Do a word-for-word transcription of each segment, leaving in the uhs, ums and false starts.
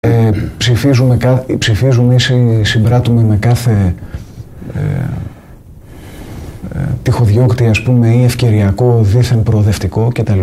Ε, ψηφίζουμε, ψηφίζουμε ή συμπράττουμε με κάθε ε, ε, τυχοδιώκτη, ας πούμε, ή ευκαιριακό δίθεν προοδευτικό κτλ.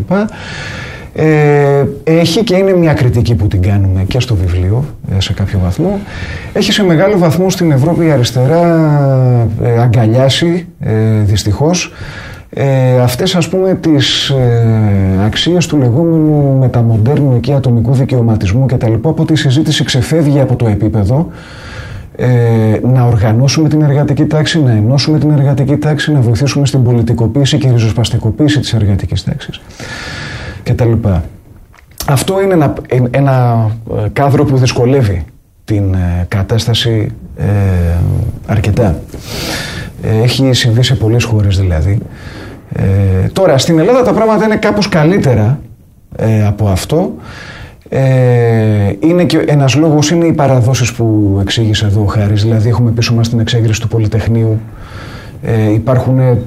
Ε, έχει και είναι μια κριτική που την κάνουμε και στο βιβλίο ε, σε κάποιο βαθμό. Έχει σε μεγάλο βαθμό στην Ευρώπη η αριστερά ε, αγκαλιάσει ε, δυστυχώς ε, αυτές, ας πούμε, τις ε, αξίες του λεγόμενου μεταμοντέρνου εκεί ατομικού δικαιωματισμού κτλ. Οπότε η συζήτηση ξεφεύγει από το επίπεδο ε, να οργανώσουμε την εργατική τάξη, να ενώσουμε την εργατική τάξη, να βοηθήσουμε στην πολιτικοποίηση και ριζοσπαστικοποίηση της εργατικής τάξης κτλ. Αυτό είναι ένα, ένα κάδρο που δυσκολεύει την ε, κατάσταση ε, αρκετά. Ε, έχει συμβεί σε πολλές χώρες δηλαδή. Ε, τώρα στην Ελλάδα τα πράγματα είναι κάπως καλύτερα ε, από αυτό. Ε, είναι και ένας λόγος είναι οι παραδόσεις που εξήγησε εδώ ο Χάρης. Δηλαδή έχουμε πίσω μας την εξέγερση του Πολυτεχνείου. Ε, υπάρχουν ε,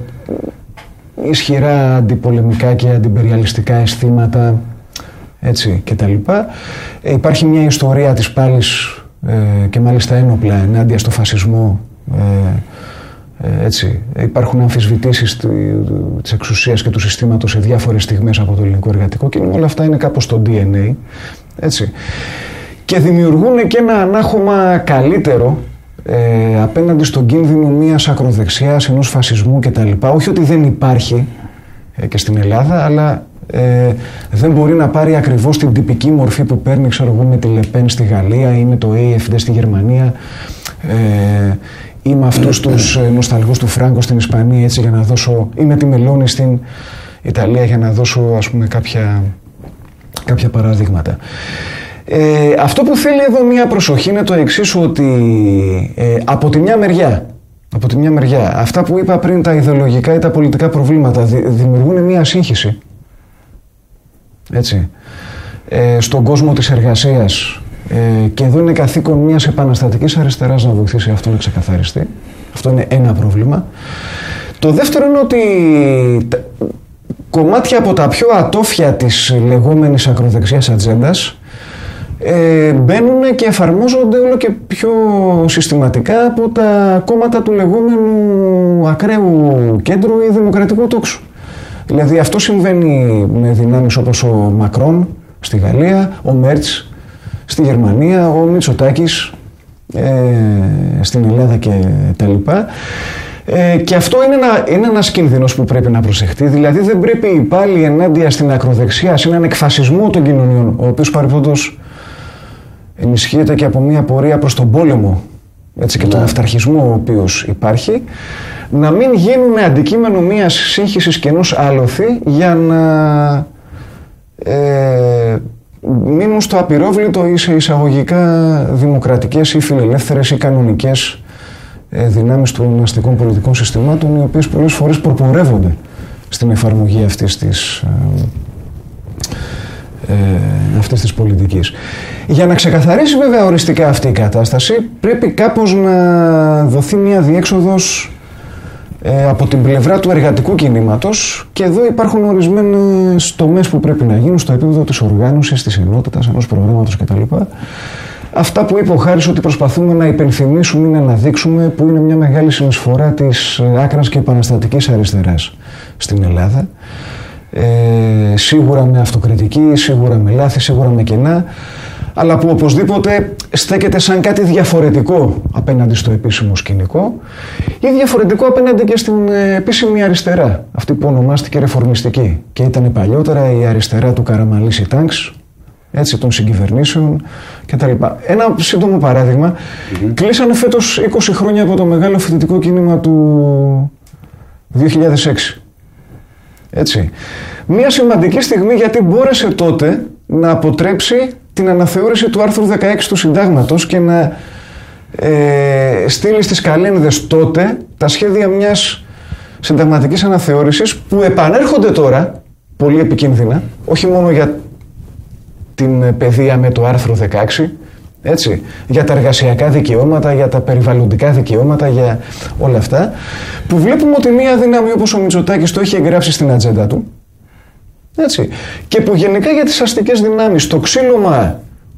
ισχυρά αντιπολεμικά και αντιπεριαλιστικά αισθήματα, έτσι, και τα λοιπά. Ε, υπάρχει μια ιστορία της πάλης ε, και μάλιστα ένοπλα ενάντια στο φασισμό. Ε, ε, έτσι. Υπάρχουν αμφισβητήσεις της εξουσίας και του συστήματος σε διάφορες στιγμές από το ελληνικό εργατικό κίνημα. Όλα αυτά είναι κάπως στο ντι εν έι, έτσι. Και δημιουργούν και ένα ανάχωμα καλύτερο Ε, απέναντι στον κίνδυνο μιας ακροδεξιάς, ενός φασισμού κτλ. Όχι ότι δεν υπάρχει ε, και στην Ελλάδα, αλλά ε, δεν μπορεί να πάρει ακριβώς την τυπική μορφή που παίρνει, ξέρω εγώ, με τη Λεπέν στη Γαλλία ή με το έι εφ ντι στη Γερμανία ε, ή με αυτούς τους ε, νοσταλγούς του Φράγκο στην Ισπανία, έτσι, για να δώσω, ή με τη Μελώνη στην Ιταλία, για να δώσω, ας πούμε, κάποια, κάποια παραδείγματα. Ε, αυτό που θέλει εδώ μια προσοχή είναι το εξής, ότι ε, από τη μια μεριά, από τη μια μεριά, αυτά που είπα πριν, τα ιδεολογικά ή τα πολιτικά προβλήματα δη, δημιουργούν μια σύγχυση, έτσι, ε, στον κόσμο της εργασίας, ε, και εδώ είναι καθήκον μιας επαναστατικής αριστεράς να βοηθήσει αυτό να ξεκαθαριστεί. Αυτό είναι ένα πρόβλημα. Το δεύτερο είναι ότι κομμάτια από τα πιο ατόφια της λεγόμενης ακροδεξιάς ατζέντας Ε, μπαίνουν και εφαρμόζονται όλο και πιο συστηματικά από τα κόμματα του λεγόμενου ακραίου κέντρου ή δημοκρατικού τόξου. Δηλαδή αυτό συμβαίνει με δυνάμεις όπως ο Μακρόν στη Γαλλία, ο Μέρτς στη Γερμανία, ο Μητσοτάκης ε, στην Ελλάδα και τα λοιπά. Ε, και αυτό είναι, ένα, είναι ένας κίνδυνος που πρέπει να προσεχτεί. Δηλαδή δεν πρέπει πάλι ενάντια στην ακροδεξιά, σε έναν εκφασισμό των κοινωνιών, ο οποίος παρεπόντως ενισχύεται και από μια πορεία προς τον πόλεμο, έτσι, και ναι, τον αυταρχισμό ο οποίος υπάρχει, να μην γίνουν αντικείμενο μιας σύγχυσης και ενός άλοθη για να ε, μείνουν στο απειρόβλητο ή σε εισαγωγικά δημοκρατικές ή φιλελεύθερες ή κανονικές ε, δυνάμεις των αστικών πολιτικών συστημάτων, οι οποίες πολλές φορές προπορεύονται στην εφαρμογή αυτής της ε, Ε, αυτής της πολιτικής. Για να ξεκαθαρίσει βέβαια οριστικά αυτή η κατάσταση, πρέπει κάπως να δοθεί μια διέξοδος ε, από την πλευρά του εργατικού κινήματος, και εδώ υπάρχουν ορισμένες τομές που πρέπει να γίνουν στο επίπεδο της οργάνωσης, της ενότητας, ενός προγράμματος κτλ. Αυτά που είπε ο Χάρης, ότι προσπαθούμε να υπενθυμίσουμε ή να αναδείξουμε, που είναι μια μεγάλη συνεισφορά της άκρας και επαναστατικής αριστεράς στην Ελλάδα. Ε, σίγουρα με αυτοκριτική, σίγουρα με λάθη, σίγουρα με κενά, αλλά που οπωσδήποτε στέκεται σαν κάτι διαφορετικό απέναντι στο επίσημο σκηνικό ή διαφορετικό απέναντι και στην επίσημη αριστερά, αυτή που ονομάστηκε ρεφορμιστική και ήταν παλιότερα η αριστερά του Καραμαλής Τάγκς, έτσι, των συγκυβερνήσεων κτλ. Ένα σύντομο παράδειγμα, mm-hmm. κλείσανε φέτος είκοσι χρόνια από το μεγάλο φοιτητικό κίνημα του δύο χιλιάδες έξι. Έτσι. Μια σημαντική στιγμή, γιατί μπόρεσε τότε να αποτρέψει την αναθεώρηση του άρθρου δεκαέξι του Συντάγματος και να ε, στείλει στις καλένδες τότε τα σχέδια μιας συνταγματικής αναθεώρησης που επανέρχονται τώρα πολύ επικίνδυνα, όχι μόνο για την παιδεία με το άρθρο δεκαέξι, έτσι, για τα εργασιακά δικαιώματα, για τα περιβαλλοντικά δικαιώματα, για όλα αυτά, που βλέπουμε ότι μία δύναμη όπως ο Μητσοτάκης το έχει εγγράψει στην ατζέντα του, έτσι, και που γενικά για τις αστικές δυνάμεις το ξύλωμα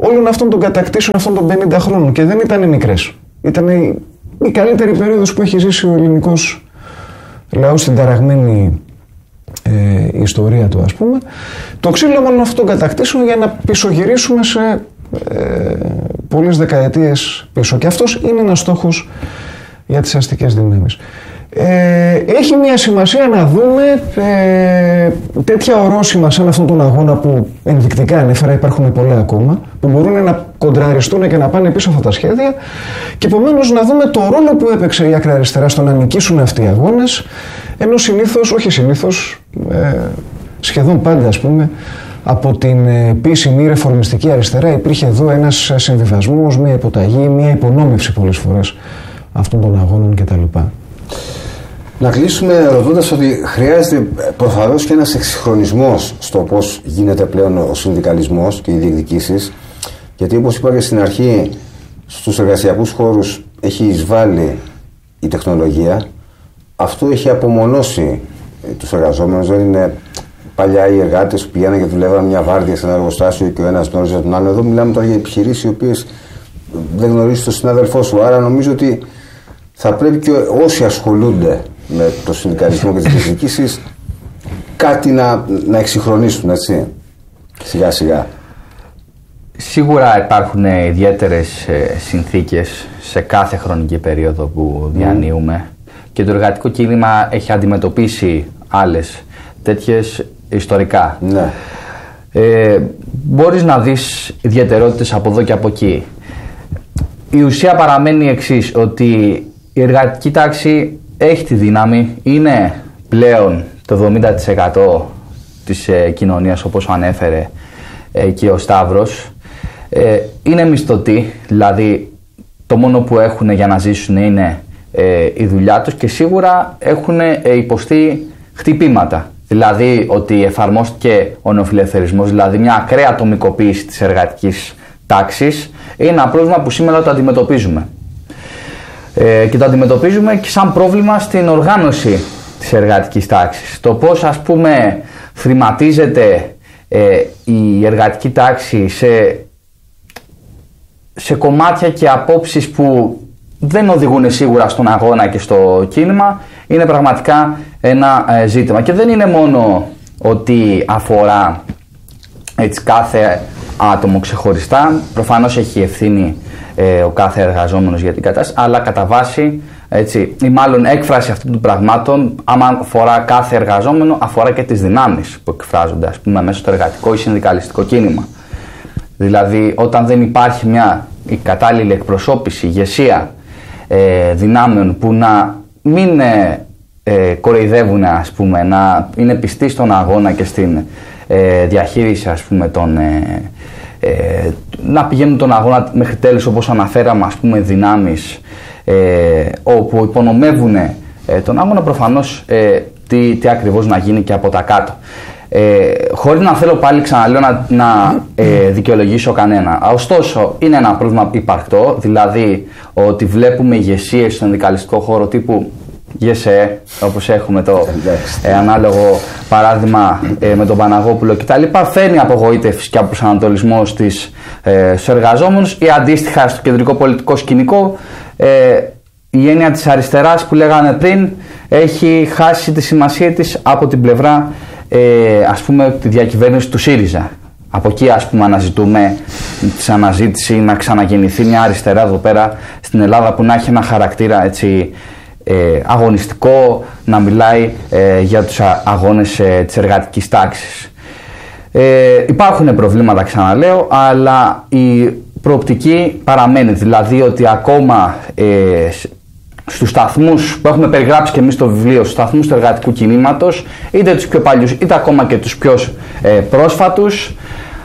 όλων αυτών των κατακτήσεων αυτών των πενήντα χρόνων. Και δεν ήταν μικρές. Ήταν η, η καλύτερη περίοδος που έχει ζήσει ο ελληνικός λαός στην ταραγμένη ε, ιστορία του, ας πούμε. Το ξύλωμα όλων αυτών των κατακτήσεων για να πισωγυρίσουμε σε ε, πολλές δεκαετίες πίσω. Και αυτός είναι ένας στόχος για τις αστικές δυνάμεις. Ε, έχει μια σημασία να δούμε ε, τέτοια ορόσημα σαν αυτόν τον αγώνα που ενδεικτικά ανέφερα, υπάρχουν πολλά ακόμα, που μπορούν να κοντραριστούν και να πάνε πίσω αυτά τα σχέδια, και επομένως να δούμε το ρόλο που έπαιξε η άκρα αριστερά στο να νικήσουν αυτοί οι αγώνες, ενώ συνήθως, όχι συνήθως, ε, σχεδόν πάντα, ας πούμε, από την επίσημη ρεφορμιστική αριστερά υπήρχε εδώ ένας συμβιβασμός, μια υποταγή, μια υπονόμευση πολλές φορές αυτών των αγώνων κτλ. Να κλείσουμε ρωτώντας ότι χρειάζεται προφανώς και ένας εξυγχρονισμός στο πώς γίνεται πλέον ο συνδικαλισμός και οι διεκδικήσεις, γιατί όπως είπα και στην αρχή, στους εργασιακούς χώρους έχει εισβάλει η τεχνολογία, αυτό έχει απομονώσει τους εργαζόμενους. Δεν είναι παλιά οι εργάτες που πηγαίναν και δουλεύαν μια βάρδια σε ένα εργοστάσιο και ο ένας γνώριζε τον άλλο. Εδώ μιλάμε τώρα για επιχειρήσεις οι οποίες δεν γνωρίζεις τον συνάδελφό σου, άρα νομίζω ότι θα πρέπει και όσοι ασχολούνται με το συνδικαλισμό και τις διεκδικήσεις κάτι να, να εξυγχρονίσουν, έτσι, σιγά σιγά. Σίγουρα υπάρχουν ιδιαίτερες συνθήκες σε κάθε χρονική περίοδο που διανύουμε mm. και το εργατικό κίνημα έχει αντιμετωπίσει άλλες τέτοιες ιστορικά. Ναι. Ε, μπορείς να δεις ιδιαιτερότητες από εδώ και από εκεί. Η ουσία παραμένει η εξής, ότι η εργατική τάξη έχει τη δύναμη, είναι πλέον το εβδομήντα τοις εκατό της ε, κοινωνίας, όπως ανέφερε ε, και ο Σταύρος. Ε, είναι μισθωτοί, δηλαδή το μόνο που έχουν για να ζήσουν είναι ε, η δουλειά τους, και σίγουρα έχουν ε, υποστεί χτυπήματα. Δηλαδή ότι εφαρμόστηκε ο νεοφιλελευθερισμός, δηλαδή μια ακραία ατομικοποίηση της εργατικής τάξης, είναι ένα πρόβλημα που σήμερα το αντιμετωπίζουμε. Ε, και το αντιμετωπίζουμε και σαν πρόβλημα στην οργάνωση της εργατικής τάξης. Το πώς, ας πούμε, θρηματίζεται ε, η εργατική τάξη σε, σε κομμάτια και απόψεις που δεν οδηγούν σίγουρα στον αγώνα και στο κίνημα, είναι πραγματικά ένα ε, ζήτημα. Και δεν είναι μόνο ότι αφορά έτσι, κάθε άτομο ξεχωριστά, προφανώς έχει ευθύνη ε, ο κάθε εργαζόμενος για την κατάσταση, αλλά κατά βάση, έτσι, ή μάλλον έκφραση αυτών των πραγμάτων, άμα αφορά κάθε εργαζόμενο, αφορά και τις δυνάμεις που εκφράζονται, ας πούμε, μέσα στο εργατικό ή συνδικαλιστικό κίνημα. Δηλαδή, όταν δεν υπάρχει μια η κατάλληλη εκπροσώπηση, ηγεσία ε, δυνάμεων που να μην ε, ε, κοροϊδεύουν, ας πούμε, να είναι πιστοί στον αγώνα και στην ε, διαχείριση, ας πούμε, των, ε, ε, να πηγαίνουν τον αγώνα μέχρι τέλους, όπως αναφέραμε, ας πούμε, δυνάμεις ε, όπου υπονομεύουν ε, τον αγώνα, προφανώς ε, τι, τι ακριβώς να γίνει και από τα κάτω. Ε, χωρίς να θέλω πάλι, ξαναλέω, να, να ε, δικαιολογήσω κανένα. Ωστόσο, είναι ένα πρόβλημα υπαρκτό, δηλαδή ότι βλέπουμε ηγεσίες στον συνδικαλιστικό χώρο τύπου ΓΕΣΕ, όπως έχουμε το ε, ανάλογο παράδειγμα ε, με τον Παναγόπουλο κτλ. Φέρνει απογοήτευση και αποσανατολισμό στις, ε, στους εργαζόμενους, ή αντίστοιχα στο κεντρικό πολιτικό σκηνικό ε, η έννοια της αριστεράς που λέγανε πριν έχει χάσει τη σημασία της από την πλευρά Ε, ας πούμε, τη διακυβέρνηση του ΣΥΡΙΖΑ. Από εκεί, ας πούμε, αναζητούμε τη αναζήτηση να ξαναγεννηθεί μια αριστερά εδώ πέρα στην Ελλάδα που να έχει ένα χαρακτήρα, έτσι, ε, αγωνιστικό, να μιλάει ε, για τους αγώνες ε, της εργατικής τάξης. Ε, υπάρχουν προβλήματα, ξαναλέω, αλλά η προοπτική παραμένει, δηλαδή ότι ακόμα ε, στους σταθμούς που έχουμε περιγράψει και εμείς στο βιβλίο, στους σταθμούς του εργατικού κινήματος, είτε τους πιο παλιούς είτε ακόμα και τους πιο ε, πρόσφατους,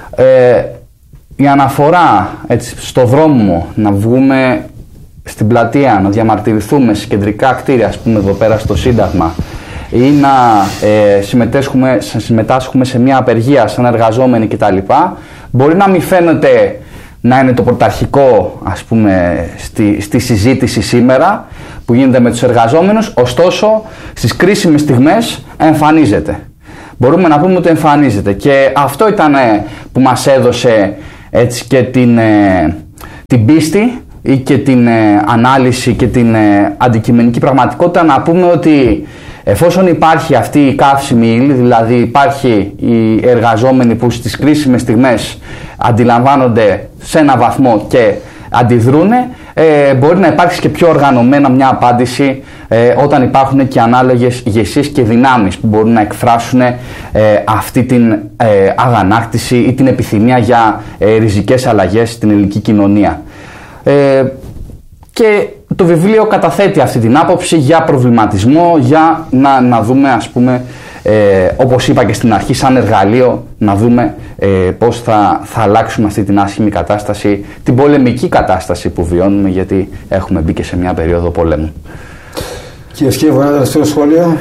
ε, η αναφορά, έτσι, στο δρόμο να βγούμε στην πλατεία, να διαμαρτυρηθούμε σε κεντρικά κτίρια, ας πούμε εδώ πέρα στο Σύνταγμα, ή να ε, συμμετάσχουμε, συμμετάσχουμε σε μια απεργία σαν εργαζόμενοι κτλ. Μπορεί να μην φαίνεται να είναι το πρωταρχικό, ας πούμε, στη, στη συζήτηση σήμερα που γίνεται με τους εργαζόμενους, ωστόσο στις κρίσιμες στιγμές εμφανίζεται. Μπορούμε να πούμε ότι εμφανίζεται, και αυτό ήταν που μας έδωσε έτσι, και την, ε, την πίστη ή και την ε, ανάλυση και την ε, αντικειμενική πραγματικότητα, να πούμε ότι εφόσον υπάρχει αυτή η καύσιμη ύλη, δηλαδή υπάρχει οι εργαζόμενοι που στις κρίσιμες στιγμές αντιλαμβάνονται σε ένα βαθμό και αντιδρούν, ε, μπορεί να υπάρξει και πιο οργανωμένα μια απάντηση ε, όταν υπάρχουν και ανάλογες ηγεσίες και δυνάμεις που μπορούν να εκφράσουν ε, αυτή την ε, αγανάκτηση ή την επιθυμία για ε, ριζικές αλλαγές στην ελληνική κοινωνία. Ε, και το βιβλίο καταθέτει αυτή την άποψη για προβληματισμό, για να, να δούμε, ας πούμε, ε, όπως είπα και στην αρχή, σαν εργαλείο, να δούμε ε, πώς θα, θα αλλάξουμε αυτή την άσχημη κατάσταση, την πολεμική κατάσταση που βιώνουμε, γιατί έχουμε μπει και σε μια περίοδο πολέμου. Κύριε Σκεύο, ένα τελευταίο σχόλιο.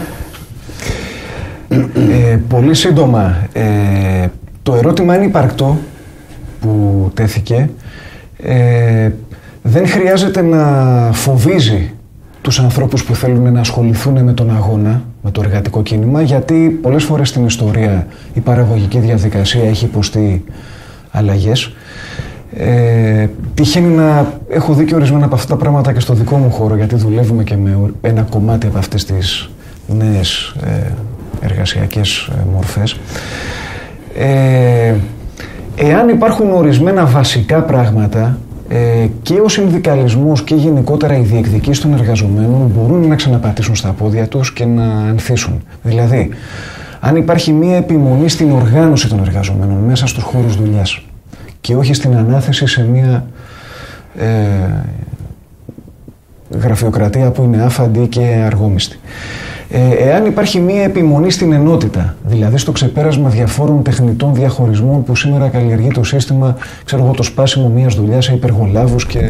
Ε, πολύ σύντομα. Ε, το ερώτημα είναι υπαρκτό που τέθηκε. Ε, δεν χρειάζεται να φοβίζει τους ανθρώπους που θέλουν να ασχοληθούν με τον αγώνα, με το εργατικό κίνημα, γιατί πολλές φορές στην ιστορία η παραγωγική διαδικασία έχει υποστεί αλλαγές. Ε, τυχαίνει να έχω δει και ορισμένα από αυτά τα πράγματα και στο δικό μου χώρο, γιατί δουλεύουμε και με ένα κομμάτι από αυτές τις νέες ε, εργασιακές ε, μορφές. Ε, εάν υπάρχουν ορισμένα βασικά πράγματα, Ε, και ο συνδικαλισμός και γενικότερα οι διεκδικήσεις των εργαζομένων μπορούν να ξαναπατήσουν στα πόδια τους και να ανθίσουν. Δηλαδή, αν υπάρχει μία επιμονή στην οργάνωση των εργαζομένων μέσα στους χώρους δουλειάς και όχι στην ανάθεση σε μία ε, γραφειοκρατία που είναι άφαντη και αργόμιστη. Ε, εάν υπάρχει μία επιμονή στην ενότητα, δηλαδή στο ξεπέρασμα διαφόρων τεχνητών διαχωρισμών που σήμερα καλλιεργεί το σύστημα, ξέρω εγώ, το σπάσιμο μιας δουλειάς σε υπεργολάβους και,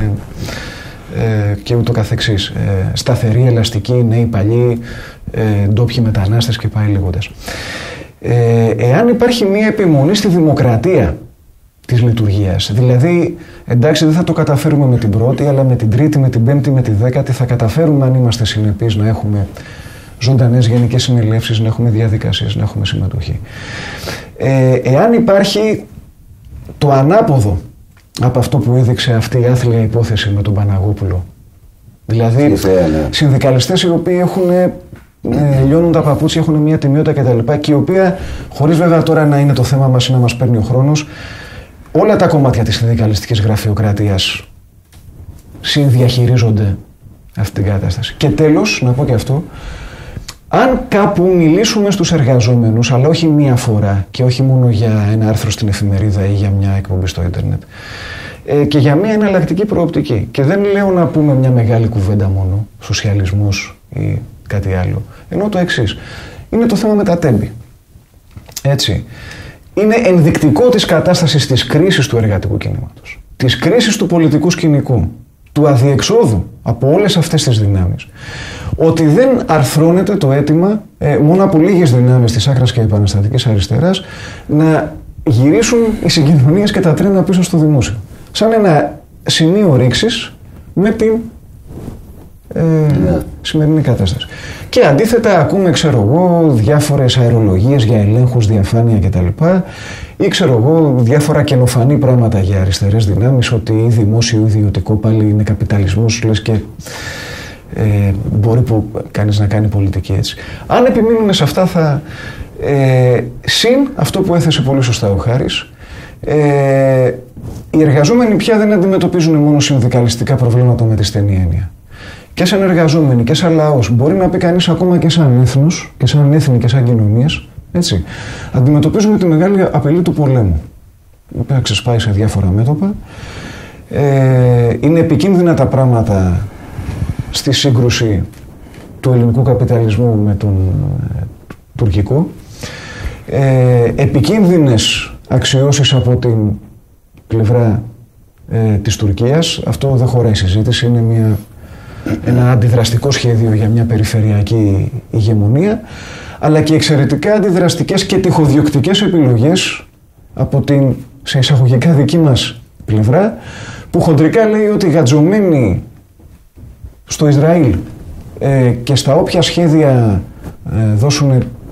ε, και ούτω καθεξής. Ε, σταθερή, ελαστική, νέοι, παλιοί, ε, ντόπιοι μετανάστες και πάει λέγοντας. Ε, εάν υπάρχει μία επιμονή στη δημοκρατία της λειτουργίας, δηλαδή, εντάξει, δεν θα το καταφέρουμε με την πρώτη, αλλά με την τρίτη, με την πέμπτη, με τη δέκατη θα καταφέρουμε, αν είμαστε συνεπείς, να έχουμε ζωντανές γενικές συνελεύσεις, να έχουμε διαδικασίες, να έχουμε συμμετοχή. Ε, εάν υπάρχει το ανάποδο από αυτό που έδειξε αυτή η άθλια υπόθεση με τον Παναγόπουλο, δηλαδή ναι. συνδικαλιστές οι οποίοι έχουν, ε, λιώνουν τα παπούτσια, έχουν μια τιμιότητα κτλ. Και η οποία, χωρίς βέβαια τώρα να είναι το θέμα μας ή να μας παίρνει ο χρόνος, όλα τα κομμάτια της συνδικαλιστικής γραφειοκρατίας συνδιαχειρίζονται αυτή την κατάσταση. Και τέλος, να πω και αυτό, αν κάπου μιλήσουμε στους εργαζόμενους, αλλά όχι μία φορά και όχι μόνο για ένα άρθρο στην εφημερίδα ή για μια εκπομπή στο ίντερνετ, ε, και για μια εναλλακτική προοπτική, και δεν λέω να πούμε μια μεγάλη κουβέντα μόνο, σοσιαλισμός ή κάτι άλλο, ενώ το εξής, είναι το θέμα με τα τέμπη. Έτσι, είναι ενδεικτικό της κατάστασης της κρίσης του εργατικού κινήματος, της κρίσης του πολιτικού σκηνικού, του αδιεξόδου από όλες αυτές τις δυνάμεις, ότι δεν αρθρώνεται το αίτημα ε, μόνο από λίγες δυνάμεις της άκρας και επαναστατικής αριστεράς να γυρίσουν οι συγκοινωνίες και τα τρένα πίσω στο δημόσιο. Σαν ένα σημείο ρήξης με την ε, yeah. σημερινή κατάσταση. Και αντίθετα ακούμε, ξέρω εγώ, διάφορες αερολογίες για ελέγχους, διαφάνεια κτλ. Ή ξέρω εγώ, διάφορα καινοφανή πράγματα για αριστερές δυνάμεις, ότι ή δημόσιο ή ιδιωτικό πάλι είναι καπιταλισμός, λες, και ε, μπορεί που κανείς να κάνει πολιτική έτσι. Αν επιμείνουμε σε αυτά, θα ε, συν αυτό που έθεσε πολύ σωστά ο Χάρης, ε, οι εργαζόμενοι πια δεν αντιμετωπίζουν μόνο συνδικαλιστικά προβλήματα με τη στενή έννοια. Και σαν εργαζόμενοι και σαν λαός, μπορεί να πει κανείς ακόμα και σαν έθνος και σαν έθνη και σαν κοινωνίες, έτσι, αντιμετωπίζουμε τη μεγάλη απειλή του πολέμου, η οποία ξεσπάει σε διάφορα μέτωπα. Ε, είναι επικίνδυνα τα πράγματα στη σύγκρουση του ελληνικού καπιταλισμού με τον ε, τουρκικό. Ε, επικίνδυνες αξιώσεις από την πλευρά ε, της Τουρκίας. Αυτό δεν χωράει συζήτηση, είναι μια, ένα αντιδραστικό σχέδιο για μια περιφερειακή ηγεμονία, αλλά και εξαιρετικά αντιδραστικές και τυχοδιοκτικές επιλογές από την, σε εισαγωγικά, δική μας πλευρά, που χοντρικά λέει ότι γατζωμένοι στο Ισραήλ ε, και στα όποια σχέδια ε, δώσουν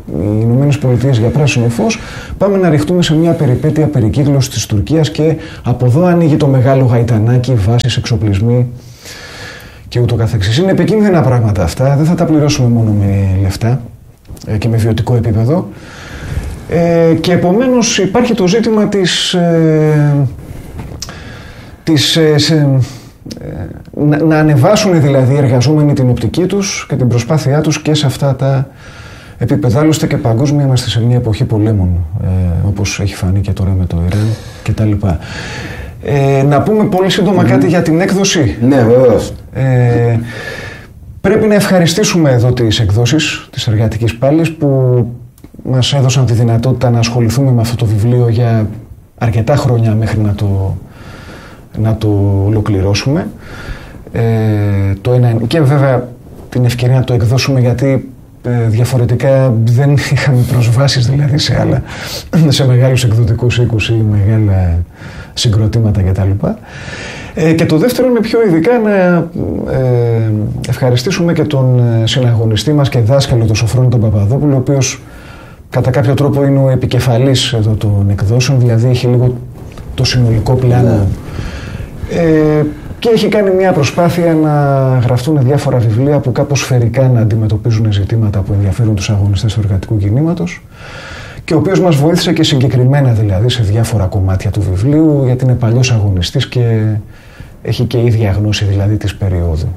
οι Ηνωμένες Πολιτείες για πράσινο φως, πάμε να ρηχτούμε σε μια περιπέτεια περικύκλωσης της Τουρκίας και από εδώ ανοίγει το μεγάλο γαϊτανάκι, βάσεις, εξοπλισμοί και ούτω καθεξής. Είναι επικίνδυνα πράγματα αυτά, δεν θα τα πληρώσουμε μόνο με λεφτά και με βιωτικό επίπεδο. Ε, και επομένως υπάρχει το ζήτημα της, ε, της ε, σε, ε, να, να ανεβάσουν δηλαδή οι εργαζόμενοι την οπτική τους και την προσπάθειά τους και σε αυτά τα επίπεδα. Άλλωστε και παγκόσμια είμαστε σε μια εποχή πολέμων, ε, όπως έχει φανεί και τώρα με το Ιράν κτλ. Ε, να πούμε πολύ σύντομα mm. κάτι για την έκδοση. Ναι, βεβαίως. Ε, πρέπει να ευχαριστήσουμε εδώ τις εκδόσεις της Εργατικής Πάλης που μας έδωσαν τη δυνατότητα να ασχοληθούμε με αυτό το βιβλίο για αρκετά χρόνια μέχρι να το, να το ολοκληρώσουμε. Ε, το ένα, και βέβαια την ευκαιρία να το εκδώσουμε γιατί ε, διαφορετικά δεν είχαμε προσβάσεις δηλαδή σε, άλλα, σε μεγάλους εκδοτικούς οίκους ή μεγάλα συγκροτήματα κτλ. Ε, και το δεύτερο είναι πιο ειδικά να ε, ευχαριστήσουμε και τον συναγωνιστή μας και δάσκαλο, τον Σοφρόνη τον Παπαδόπουλο, ο οποίος κατά κάποιο τρόπο είναι ο επικεφαλής εδώ των εκδόσεων, δηλαδή έχει λίγο το συνολικό πλάνο. Yeah. Ε, και έχει κάνει μια προσπάθεια να γραφτούν διάφορα βιβλία που κάπως σφαιρικά να αντιμετωπίζουν ζητήματα που ενδιαφέρουν τους αγωνιστές του εργατικού κινήματος και ο οποίος μας βοήθησε και συγκεκριμένα δηλαδή σε διάφορα κομμάτια του βιβλίου, γιατί είναι παλιός αγωνιστής και έχει και ίδια γνώση δηλαδή της περίοδου.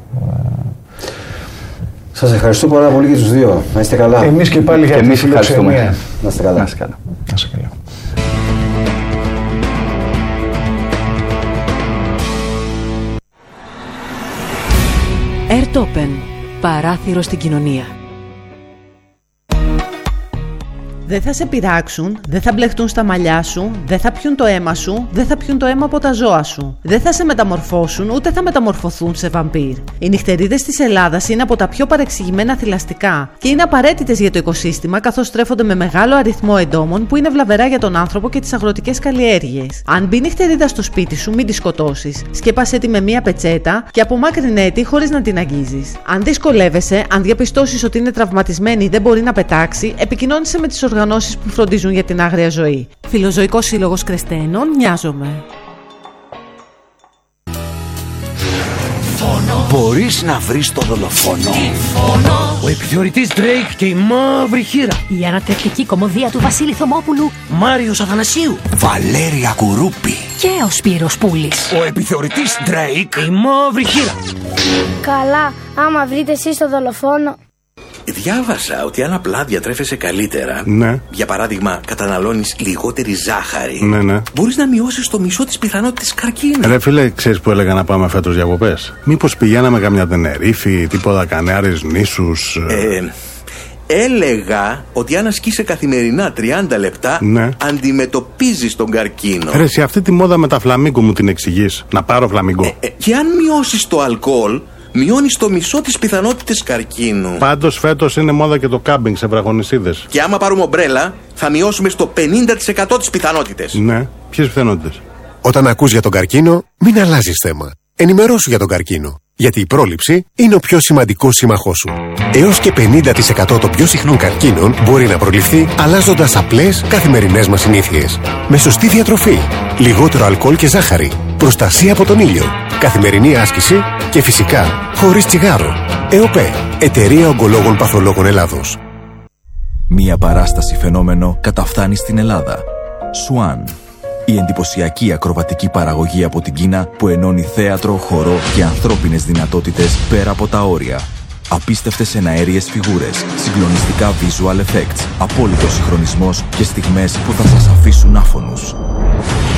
Σας ευχαριστώ πάρα πολύ και τους δύο. Να είστε καλά. Εμείς και πάλι για τη φιλοξενία. Να είστε καλά. Να είστε καλά. Να είστε καλά. Airtopen. Παράθυρο στην κοινωνία. Δεν θα σε πειράξουν, δεν θα μπλεχτούν στα μαλλιά σου, δεν θα πιούν το αίμα σου, δεν θα πιούν το αίμα από τα ζώα σου. Δεν θα σε μεταμορφώσουν, ούτε θα μεταμορφωθούν σε βαμπύρ. Οι νυχτερίδες της Ελλάδας είναι από τα πιο παρεξηγημένα θηλαστικά και είναι απαραίτητες για το οικοσύστημα, καθώς στρέφονται με μεγάλο αριθμό εντόμων που είναι βλαβερά για τον άνθρωπο και τις αγροτικές καλλιέργειες. Αν μπει νυχτερίδα στο σπίτι σου, μην τη σκοτώσεις. Σκέπασέ τη με μία πετσέτα και απομάκρυνέ τη χωρίς να την αγγίζεις. Αν δυσκολεύεσαι, αν διαπιστώσεις ότι είναι τραυματισμένη ή δεν μπορεί να πετάξει, επικοινώνησε με τις οργανώσεις που φροντίζουν για την άγρια ζωή. Φιλοζωικός Σύλλογος Κρεστένων, Νοιάζομαι. Μπορείς να βρεις το δολοφόνο. Ο επιθεωρητής Drake και η μαύρη χήρα. Η ανατρεπτική κωμωδία του Βασίλη Θωμόπουλου. Μάριος Αθανασίου. Βαλέρια Κουρούπη. Και ο Σπύρος Πούλης. Ο επιθεωρητής Drake. Η μαύρη χήρα. Καλά, άμα βρείτε εσείς το δολοφόνο. Διάβασα ότι αν απλά διατρέφεσαι καλύτερα, ναι. για παράδειγμα καταναλώνεις λιγότερη ζάχαρη, ναι, ναι. μπορείς να μειώσεις το μισό της πιθανότητας καρκίνου. Ρε φίλε, ξέρεις που έλεγα να πάμε φέτος διακοπές? Μήπως πηγαίναμε καμιά Τενερίφη, τίποτα Κανάρες νήσους? Ε, έλεγα ότι αν ασκείσαι καθημερινά τριάντα λεπτά, ναι. αντιμετωπίζεις τον καρκίνο. Ρε, σε αυτή τη μόδα με τα φλαμίγκο μου την εξηγείς? Να πάρω φλαμίγκο. Ε, ε, και αν μειώσεις το αλκοόλ, μειώνεις το μισό της πιθανότητες καρκίνου. Πάντως φέτος είναι μόδα και το κάμπινγκ σε βραχονισίδες. Και άμα πάρουμε ομπρέλα, θα μειώσουμε στο πενήντα τοις εκατό τις πιθανότητες. Ναι, ποιες πιθανότητες? Όταν ακούς για τον καρκίνο, μην αλλάζεις θέμα. Ενημερώσου για τον καρκίνο. Γιατί η πρόληψη είναι ο πιο σημαντικός σύμμαχός σου. Έως και πενήντα τοις εκατό των πιο συχνών καρκίνων μπορεί να προληφθεί αλλάζοντας απλές καθημερινές μας συνήθειες. Με σωστή διατροφή, λιγότερο αλκοόλ και ζάχαρη, προστασία από τον ήλιο, καθημερινή άσκηση και φυσικά χωρίς τσιγάρο. ΕΟΠΕ, Εταιρεία Ογκολόγων Παθολόγων Ελλάδος. Μία παράσταση φαινόμενο καταφθάνει στην Ελλάδα. Σουάν. Η εντυπωσιακή ακροβατική παραγωγή από την Κίνα που ενώνει θέατρο, χορό και ανθρώπινες δυνατότητες πέρα από τα όρια. Απίστευτες εναέριες φιγούρες, συγκλονιστικά visual effects, απόλυτος συγχρονισμός και στιγμές που θα σας αφήσουν άφωνους.